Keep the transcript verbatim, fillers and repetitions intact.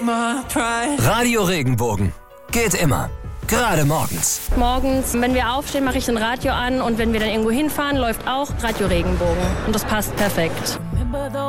Radio Regenbogen. Geht immer. Gerade morgens. Morgens, wenn wir aufstehen, mache ich ein Radio an und wenn wir dann irgendwo hinfahren, läuft auch Radio Regenbogen. Und das passt perfekt.